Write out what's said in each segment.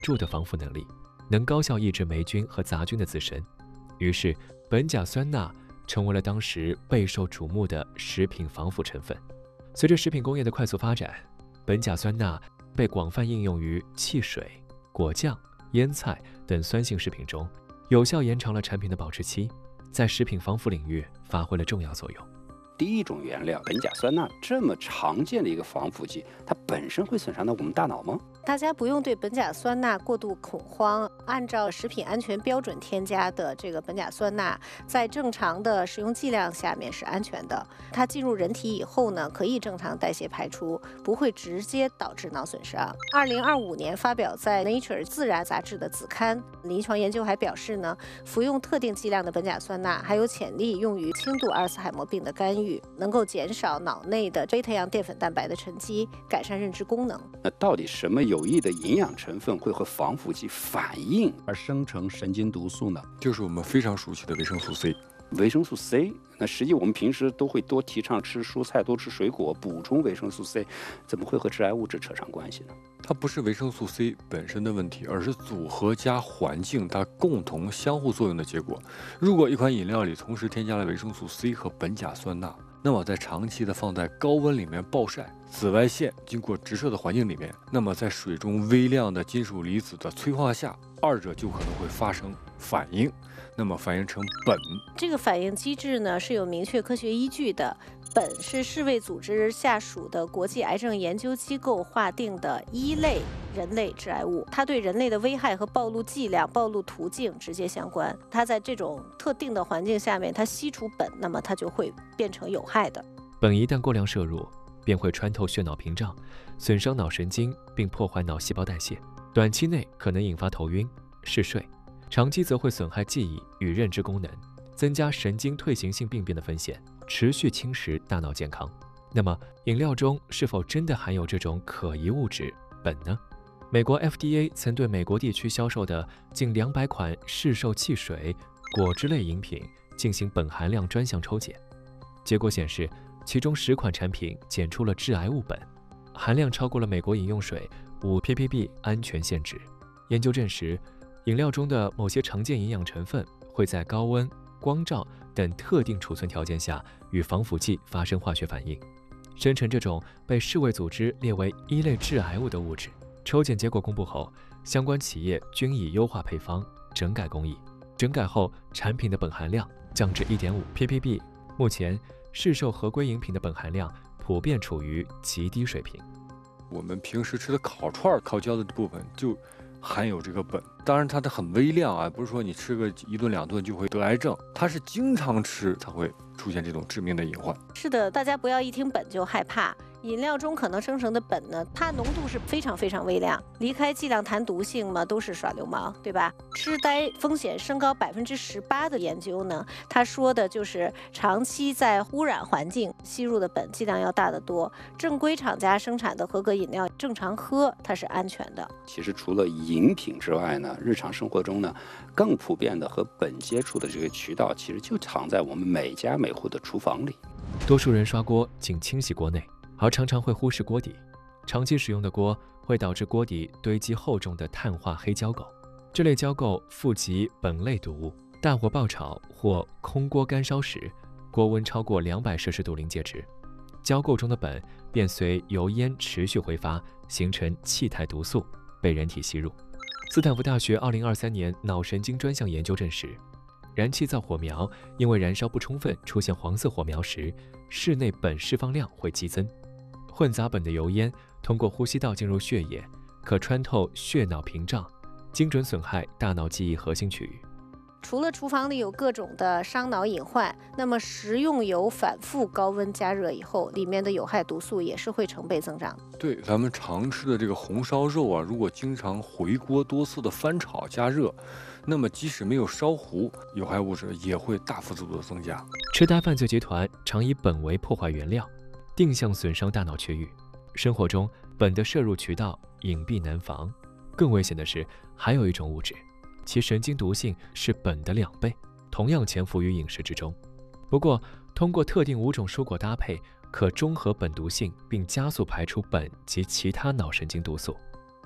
柱的防腐能力，能高效抑制霉菌和杂菌的滋生。于是，苯甲酸钠成为了当时备受瞩目的食品防腐成分。随着食品工业的快速发展，苯甲酸钠被广泛应用于汽水、果酱、腌菜等酸性食品中，有效延长了产品的保质期，在食品防腐领域发挥了重要作用。 第一种原料苯甲酸钠这么常见的一个防腐剂，它本身会损伤到我们大脑吗？ 大家不用对苯甲酸钠过度恐慌，按照食品安全标准添加的这个苯甲酸钠，在正常的食用剂量下面是安全的。它进入人体以后呢，可以正常代谢排出，不会直接导致脑损伤。2025年发表在《Nature》自然杂志的子刊，临床研究还表示呢，服用特定剂量的苯甲酸钠还有潜力用于轻度阿尔茨海默病的干预，能够减少脑内的贝塔样淀粉蛋白的沉积，改善认知功能。 那到底什么有益的营养成分会和防腐剂反应而生成神经毒素呢？ 就是我们非常熟悉的维生素 C。 维生素 C， 那实际我们平时都会多提倡吃蔬菜、多吃水果，补充维生素 C， 怎么会和致癌物质扯上关系呢？ 它不是维生素 C 本身的问题，而是组合加环境它共同相互作用的结果。如果一款饮料里同时添加了维生素 C 和苯甲酸钠，那么在长期的放在高温里面暴晒，紫外线经过直射的环境里面，那么在水中微量的金属离子的催化下，二者就可能会发生反应，那么反应成苯。 这个反应机制呢是有明确科学依据的。苯是世卫组织下属的国际癌症研究机构划定的一类人类致癌物，它对人类的危害和暴露剂量、暴露途径直接相关。它在这种特定的环境下面，它吸除苯，那么它就会变成有害的。 苯一旦过量摄入，便会穿透血脑屏障，损伤脑神经，并破坏脑细胞代谢。短期内可能引发头晕、嗜睡，长期则会损害记忆与认知功能，增加神经退行性病变的风险，持续侵蚀大脑健康。那么，饮料中是否真的含有这种可疑物质苯呢？美国 FDA 曾对美国地区销售的近200款市售汽水、果汁类饮品进行苯含量专项抽检，结果显示，其中10款产品检出了致癌物苯，含量超过了美国饮用水5ppb 安全限值。研究证实，饮料中的某些常见营养成分会在高温、光照等特定储存条件下与防腐剂发生化学反应，生成这种被世卫组织列为一类致癌物的物质。抽检结果公布后，相关企业均已优化配方，整改工艺。整改后，产品的苯含量降至1.5ppb。目前，市售合规饮品的苯含量普遍处于极低水平。 我们平时吃的烤串、烤焦的部分就含有这个苯，当然它的很微量啊，不是说你吃个1顿2顿就会得癌症，它是经常吃才会出现这种致命的隐患。 是的，大家不要一听苯就害怕。饮料中可能生成的苯呢，它浓度是非常非常微量，离开剂量谈毒性嘛，都是耍流氓，对吧？痴呆风险升高18%的研究呢，他说的就是长期在污染环境吸入的苯剂量要大得多。正规厂家生产的合格饮料正常喝，它是安全的。 其实除了饮品之外呢，日常生活中呢，更普遍的和苯接触的这个渠道，其实就藏在我们每家每户的厨房里。 多数人刷锅仅清洗锅内，而常常会忽视锅底。长期使用的锅会导致锅底堆积厚重的碳化黑胶垢，这类胶垢富集苯类毒物。大火爆炒或空锅干烧时，锅温超过200°C临界值，胶垢中的苯便随油烟持续挥发，形成气态毒素，被人体吸入。斯坦福大学2023年脑神经专项研究证实，燃气灶火苗因为燃烧不充分出现黄色火苗时，室内苯释放量会激增。混杂苯的油烟通过呼吸道进入血液，可穿透血脑屏障，精准损害大脑记忆核心区域。 除了厨房里有各种的伤脑隐患，那么食用油反复高温加热以后，里面的有害毒素也是会成倍增长。 对，咱们常吃的这个红烧肉啊，如果经常回锅多次的翻炒加热，那么即使没有烧糊，有害物质也会大幅度的增加。 痴呆犯罪集团常以苯为破坏原料，定向损伤大脑区域。生活中，苯的摄入渠道隐蔽难防。更危险的是，还有一种物质，其神经毒性是苯的2倍，同样潜伏于饮食之中。不过，通过特定5种蔬果搭配，可中和苯毒性，并加速排出苯及其他脑神经毒素。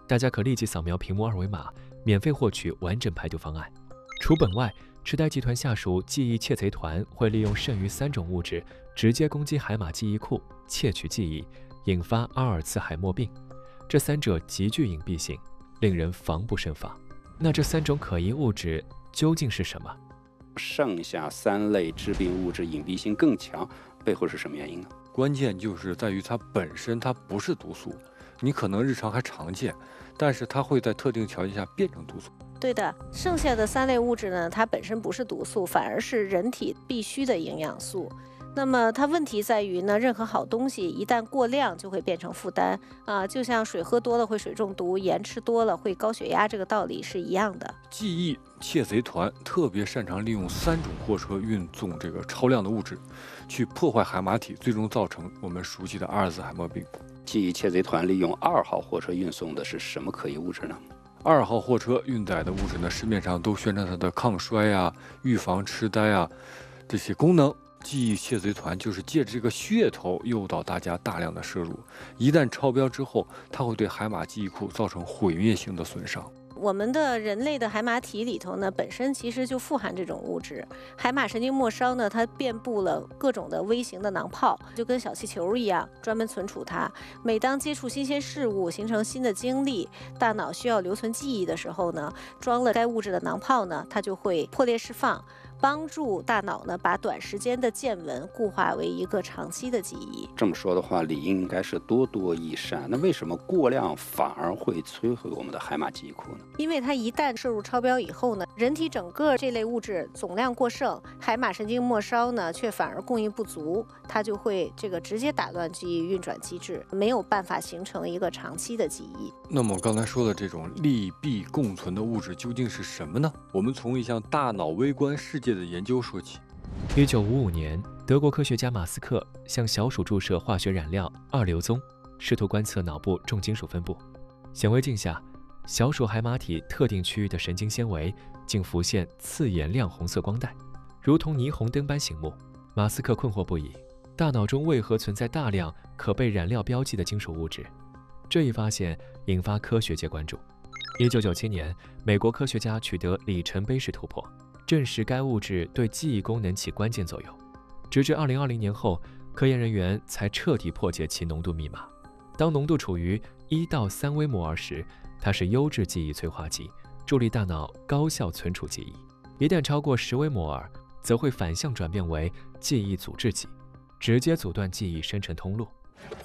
大家可立即扫描屏幕二维码，免费获取完整排毒方案。除苯外，痴呆集团下属记忆窃贼团会利用剩余3种物质直接攻击海马记忆库，窃取记忆，引发阿尔茨海默病。这3者极具隐蔽性，令人防不胜防。那这3种可疑物质究竟是什么？ 剩下3类致病物质隐蔽性更强，背后是什么原因呢？ 关键就是在于它本身它不是毒素，你可能日常还常见，但是它会在特定条件下变成毒素。 对的，剩下的3类物质呢，它本身不是毒素，反而是人体必需的营养素。那么它问题在于呢，任何好东西一旦过量就会变成负担就像水喝多了会水中毒，盐吃多了会高血压，这个道理是一样的。 记忆窃贼团特别擅长利用3种货车运送这个超量的物质，去破坏海马体，最终造成我们熟悉的阿尔兹海默病。 记忆窃贼团利用2号货车运送的是什么可疑物质呢 ？2号货车运载的物质呢，市面上都宣称它的抗衰预防痴呆这些功能。记忆窃贼团就是借着这个噱头诱导大家大量的摄入，一旦超标之后，它会对海马记忆库造成毁灭性的损伤。 我们的人类的海马体里头呢，本身其实就富含这种物质。海马神经末梢呢，它遍布了各种的微型的囊泡，就跟小气球一样，专门存储它。每当接触新鲜事物，形成新的经历，大脑需要留存记忆的时候呢，装了该物质的囊泡呢，它就会破裂释放，帮助大脑呢把短时间的见闻固化为一个长期的记忆。 这么说的话，理应该是多多益善。那为什么过量反而会摧毁我们的海马记忆库呢？ 因为它一旦摄入超标以后呢，人体整个这类物质总量过剩，海马神经末梢呢却反而供应不足，它就会直接打乱记忆运转机制，没有办法形成一个长期的记忆。 那么刚才说的这种利弊共存的物质究竟是什么呢？我们从一项大脑微观世界的研究说起。 1955年，德国科学家马斯克向小鼠注射化学染料二硫宗，试图观测脑部重金属分布。显微镜下，小鼠海马体特定区域的神经纤维竟浮现刺眼亮红色光带，如同霓虹灯般醒目。马斯克困惑不已，大脑中为何存在大量可被染料标记的金属物质？这一发现引发科学界关注。1997年，美国科学家取得里程碑式突破，证实该物质对记忆功能起关键作用。直至2020年后，科研人员才彻底破解其浓度密码。当浓度处于1到3微摩尔时，它是优质记忆催化剂，助力大脑高效存储记忆；一旦超过10微摩尔，则会反向转变为记忆阻滞剂，直接阻断记忆生成通路。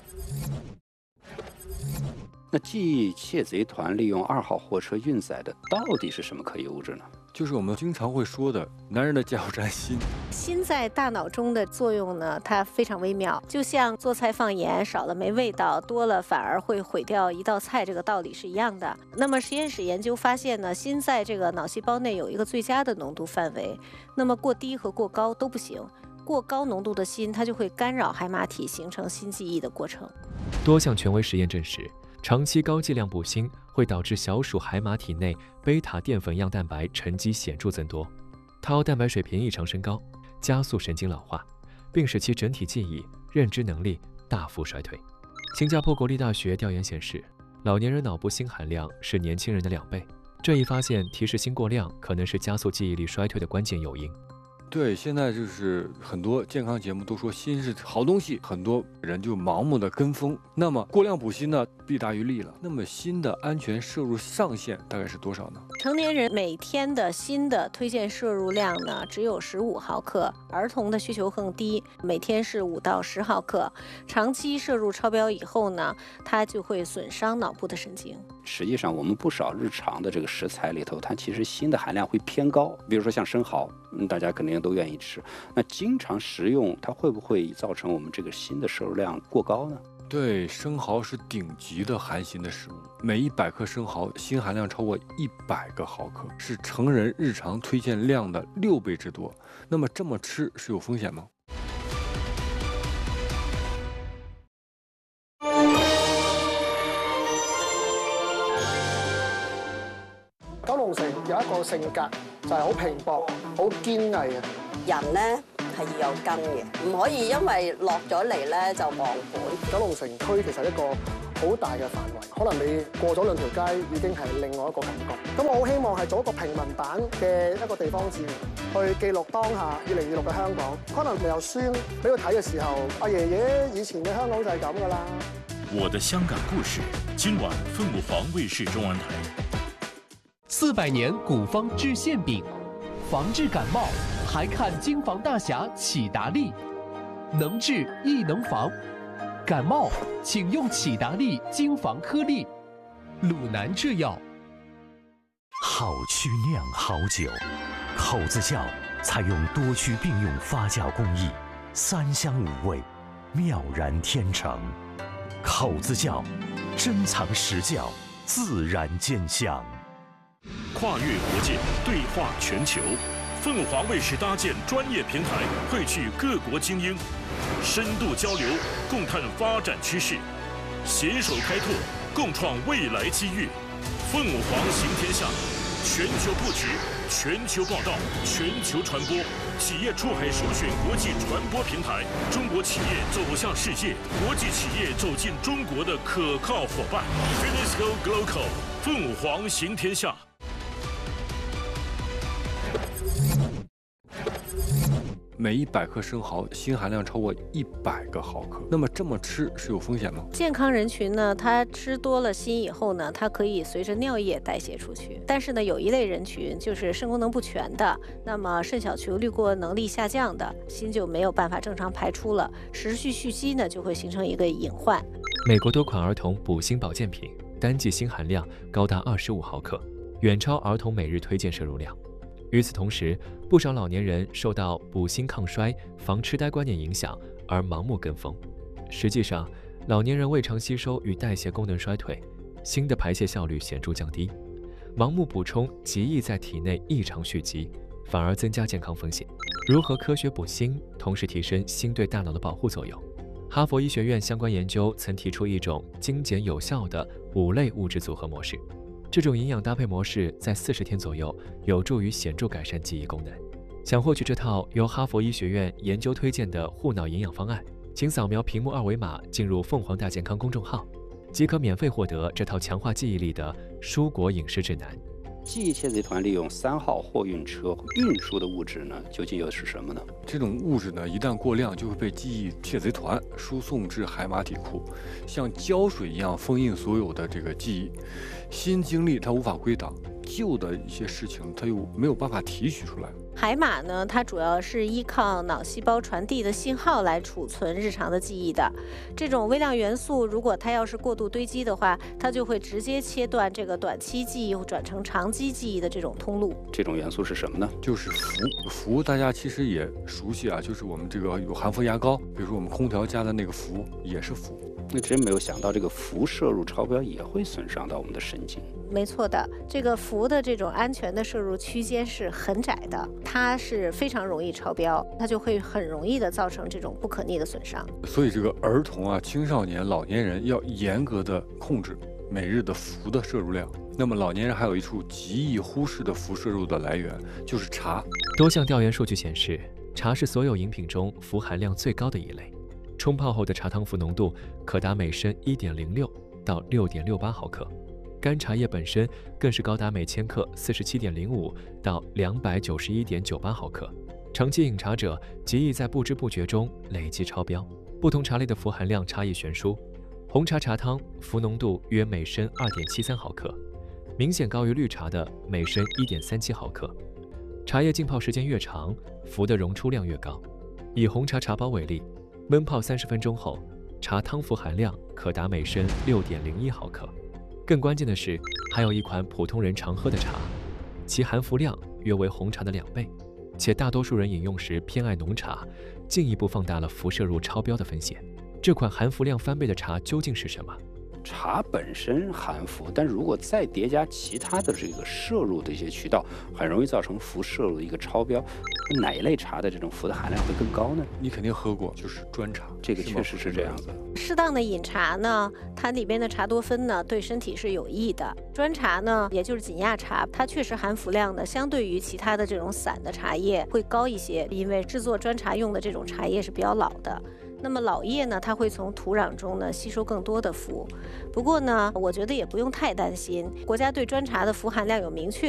那记忆窃贼团利用2号货车运载的到底是什么可疑物质呢？ 就是我们经常会说的男人的加油站锌。 锌在大脑中的作用呢，它非常微妙，就像做菜放盐，少了没味道，多了反而会毁掉一道菜，这个道理是一样的。那么实验室研究发现呢，锌在这个脑细胞内有一个最佳的浓度范围，那么过低和过高都不行。过高浓度的锌，它就会干扰海马体形成新记忆的过程。 多项权威实验证实，长期高剂量补锌会导致小鼠海马体内贝塔淀粉样蛋白沉积显著增多，它奥蛋白水平异常升高，加速神经老化，并使其整体记忆、认知能力大幅衰退。新加坡国立大学调研显示，老年人脑部锌含量是年轻人的2倍。这一发现提示锌过量可能是加速记忆力衰退的关键诱因。 对，现在就是很多健康节目都说锌是好东西，很多人就盲目的跟风。那么过量补锌呢，弊大于利了。那么锌的安全摄入上限大概是多少呢？ 成年人每天的锌的推荐摄入量呢，只有15毫克，儿童的需求更低，每天是5到10毫克。长期摄入超标以后呢，它就会损伤脑部的神经。 实际上，我们不少日常的这个食材里头，它其实锌的含量会偏高。比如说像生蚝，大家肯定都愿意吃。那经常食用，它会不会造成我们这个锌的摄入量过高呢？ 对，生蚝是顶级的含锌的食物，每100克生蚝锌含量超过100个毫克，是成人日常推荐量的6倍之多。那么这么吃是有风险吗？ 九龍城有一個性格就係好拼搏、好堅毅嘅人咧。係要有根嘅，唔可以因為落咗嚟咧就忘本。 九龍城區其實一個好大嘅範圍，可能你過咗2條街已經係另外一個感覺。咁我好希望係做一個平民版嘅一個地方志，去記錄當下2026嘅香港。可能由孫俾佢睇嘅時候，阿爺爺以前嘅香港就係咁㗎啦。 我的香港故事，今晚凤舞凰卫视中文台。 400年古方治馅饼，防治感冒，还看京防大侠启达利，能治亦能防。感冒请用启达利京防颗粒，鲁南制药。 好曲酿好酒，口子窖采用多曲并用发酵工艺，3香5味，妙然天成。口子窖珍藏实窖，自然见香。 跨越国界，对话全球，凤舞凰卫视搭建专业平台，汇聚各国精英，深度交流，共探发展趋势，携手开拓，共创未来机遇。凤舞凰行天下，全球布局，全球报道，全球传播，企业出海首选国际传播平台，中国企业走向世界，国际企业走进中国的可靠伙伴。Finisco Glocal， 凤舞凰行天下。 每100克生蚝锌含量超过100个毫克，那么这么吃是有风险吗？ 健康人群呢，他吃多了锌以后呢，它可以随着尿液代谢出去。但是呢，有一类人群就是肾功能不全的，那么肾小球滤过能力下降的，锌就没有办法正常排出了，持续蓄积呢，就会形成一个隐患。 美国多款儿童补锌保健品单剂锌含量高达25毫克，远超儿童每日推荐摄入量。与此同时，不少老年人受到补锌抗衰、防痴呆观念影响而盲目跟风。实际上，老年人胃肠吸收与代谢功能衰退，锌的排泄效率显著降低。盲目补充极易在体内异常蓄积，反而增加健康风险。如何科学补锌，同时提升锌对大脑的保护作用？哈佛医学院相关研究曾提出一种精简有效的5类物质组合模式。这种营养搭配模式在40天左右有助于显著改善记忆功能。想获取这套由哈佛医学院研究推荐的护脑营养方案，请扫描屏幕2维码进入凤凰大健康公众号，即可免费获得这套强化记忆力的蔬果饮食指南。 记忆窃贼团利用3号货运车运输的物质呢，究竟又是什么呢？ 这种物质呢，一旦过量，就会被记忆窃贼团输送至海马体库，像胶水一样封印所有的这个记忆。新经历它无法归档，旧的一些事情它又没有办法提取出来。 海马呢，它主要是依靠脑细胞传递的信号来储存日常的记忆的。这种微量元素，如果它要是过度堆积的话，它就会直接切断这个短期记忆转成长期记忆的这种通路。 这种元素是什么呢？ 就是氟。氟大家其实也熟悉啊，就是我们这个有含氟牙膏，比如说我们空调加的那个氟也是氟。 那真没有想到，这个氟摄入超标也会损伤到我们的神经。 没错的，这个氟的这种安全的摄入区间是很窄的，它是非常容易超标，它就会很容易的造成这种不可逆的损伤。 所以这个儿童啊、青少年、老年人要严格的控制每日的氟的摄入量。那么老年人还有一处极易忽视的氟摄入的来源，就是茶。 多项调研数据显示，茶是所有饮品中氟含量最高的一类。冲泡后的茶汤氟浓度可达每升 1.06 到 6.68毫克，干茶叶本身更是高达每千克 47.05 到 291.98毫克。长期饮茶者极易在不知不觉中累积超标。不同茶类的氟含量差异悬殊，红茶茶汤氟浓度约每升 2.73 毫克，明显高于绿茶的每升 1.37 毫克。茶叶浸泡时间越长，氟的溶出量越高。以红茶茶包为例，焖泡30分钟后，茶汤氟含量可达每升 6.01 毫克。更关键的是，还有一款普通人常喝的茶，其含氟量约为红茶的2倍，且大多数人饮用时偏爱浓茶，进一步放大了氟摄入超标的风险。这款含氟量翻倍的茶究竟是什么？ 茶本身含氟，但如果再叠加其他的这个摄入的一些渠道，很容易造成氟摄入的一个超标。哪一类茶的这种氟的含量会更高呢？ 你肯定喝过，就是砖茶。 这个确实是这样子。 适当的饮茶呢，它里边的茶多酚呢，对身体是有益的。砖茶呢，也就是紧压茶，它确实含氟量呢，相对于其他的这种散的茶叶会高一些，因为制作砖茶用的这种茶叶是比较老的。 那么老叶呢，它会从土壤中呢吸收更多的氟。不过呢，我觉得也不用太担心，国家对砖茶的氟含量有明确